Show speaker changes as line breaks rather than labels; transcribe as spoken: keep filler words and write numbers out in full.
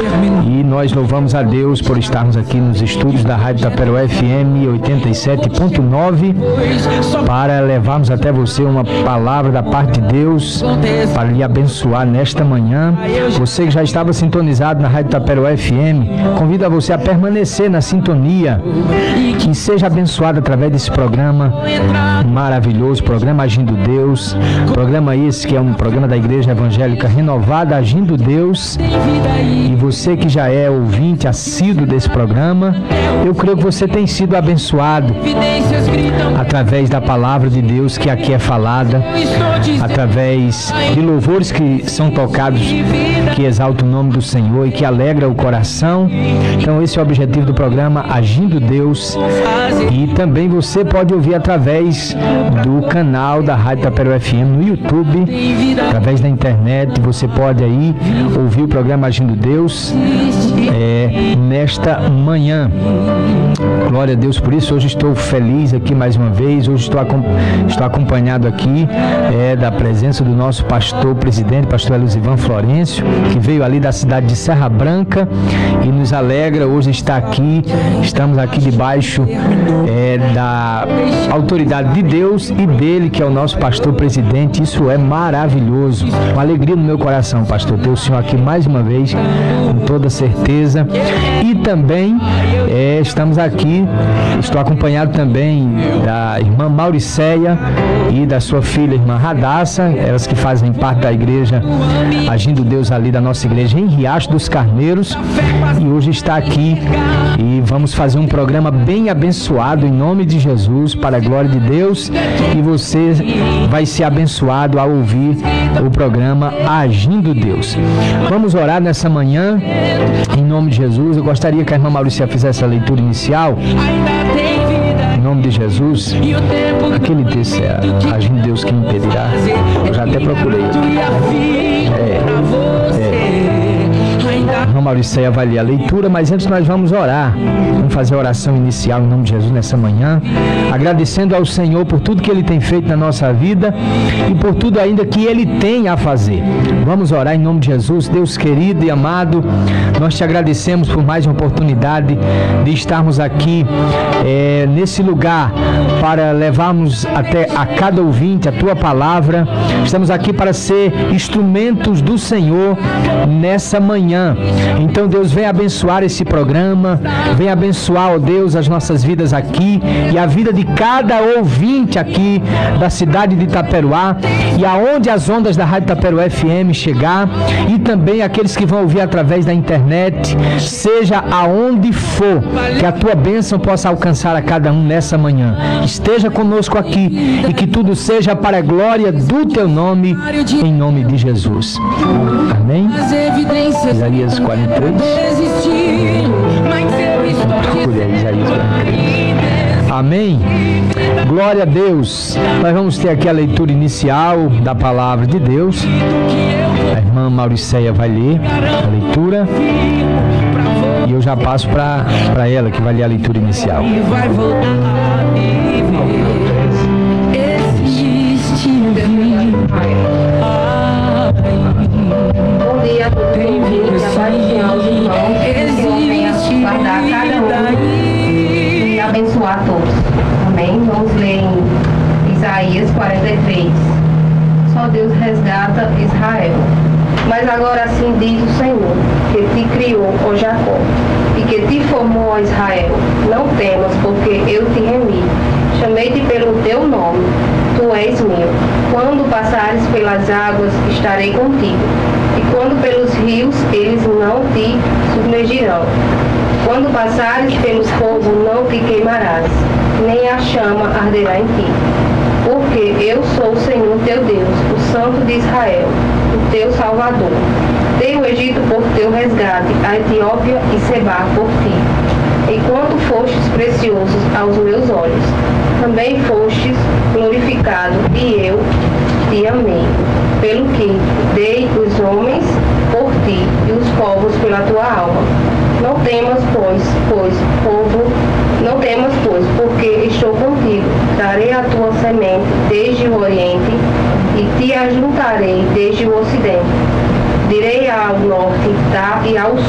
E nós louvamos a Deus por estarmos aqui nos estúdios da Rádio Itaperuá F M oitenta e sete ponto nove para levarmos até você uma palavra da parte de Deus para lhe abençoar nesta manhã. Você que já estava sintonizado na Rádio Itaperuá F M, convido a você a permanecer na sintonia e seja abençoado através desse programa maravilhoso, programa Agindo Deus, programa esse que é um programa da Igreja Evangélica Renovada Agindo Deus. E você que já é ouvinte assíduo desse programa, eu creio que você tem sido abençoado através da palavra de Deus que aqui é falada, através de louvores que são tocados, que exaltam o nome do Senhor e que alegra o coração. Então esse é o objetivo do programa Agindo Deus. E também você pode ouvir através do canal da Rádio Itaperuá F M no YouTube, através da internet. Você pode aí ouvir o programa Agindo Deus é, nesta manhã. Glória a Deus por isso. Hoje estou feliz aqui mais uma vez. Hoje estou, estou acompanhado aqui é, da presença do nosso pastor presidente, pastor Elusivan Florencio, que veio ali da cidade de Serra Branca e nos alegra hoje estar aqui. Estamos aqui debaixo é, da autoridade de Deus e dele, que é o nosso pastor presidente. Isso é maravilhoso. Uma alegria no meu coração, pastor, ter o senhor aqui mais uma vez, com toda certeza. E também é, estamos aqui, estou acompanhado também da irmã Mauriceia e da sua filha, irmã Radassa, elas que fazem parte da igreja Agindo Deus ali, da nossa igreja em Riacho dos Carneiros, e hoje está aqui e vamos fazer um programa bem abençoado em nome de Jesus, para a glória de Deus, e você vai ser abençoado ao ouvir o programa Agindo Deus. Vamos orar nessa manhã em nome de Jesus. Eu gostaria que a irmã Maurícia fizesse a leitura inicial em nome de Jesus. Aquele texto é Agindo Deus que impedirá. Eu já até procurei. É, é. A irmã Mauriceia vai ler a leitura, mas antes nós vamos orar. Vamos fazer a oração inicial em nome de Jesus nessa manhã, agradecendo ao Senhor por tudo que Ele tem feito na nossa vida e por tudo ainda que Ele tem a fazer. Vamos orar em nome de Jesus. Deus querido e amado, nós te agradecemos por mais uma oportunidade de estarmos aqui é, nesse lugar para levarmos até a cada ouvinte a Tua palavra. Estamos aqui para ser instrumentos do Senhor nessa manhã. Então, Deus, vem abençoar esse programa, vem abençoar, ó Deus, as nossas vidas aqui e a vida de cada ouvinte aqui da cidade de Itaperuá e aonde as ondas da Rádio Itaperuá F M chegar, e também aqueles que vão ouvir através da internet, seja aonde for, que a Tua bênção possa alcançar a cada um nessa manhã. Esteja conosco aqui e que tudo seja para a glória do Teu nome, em nome de Jesus. Amém? Isaías quarenta e três. Procure aí, Isaías quarenta e três. Amém? Glória a Deus. Nós vamos ter aqui a leitura inicial da palavra de Deus. A irmã Mauriceia vai ler a leitura e eu já passo para ela, que vai ler a leitura inicial.
Bom dia a todos, que a paz do Senhor aos irmãos, que o Senhor venha guardar cada um e abençoar a todos. Amém? Vamos ler em Isaías quarenta e três. Só Deus resgata Israel. Mas agora assim diz o Senhor, que te criou, ó Jacó, e que te formou, ó Israel. Não temas, porque eu te remi. Chamei-te pelo teu nome, tu és meu. Quando passares pelas águas, estarei contigo. E quando pelos rios, eles não te submergirão. Quando passares pelos fogos, não te queimarás, nem a chama arderá em ti. Porque eu sou o Senhor teu Deus, o Santo de Israel, o teu Salvador. Dei o Egito por teu resgate, a Etiópia e Seba por ti. Enquanto fostes preciosos aos meus olhos, também fostes glorificado, e eu te amei. Pelo que dei os homens por ti e os povos pela tua alma. Não temas, pois, pois, povo, não temas, pois, porque estou contigo. Darei a tua semente desde o oriente e te ajuntarei desde o ocidente. Direi ao norte, tá, e ao sul.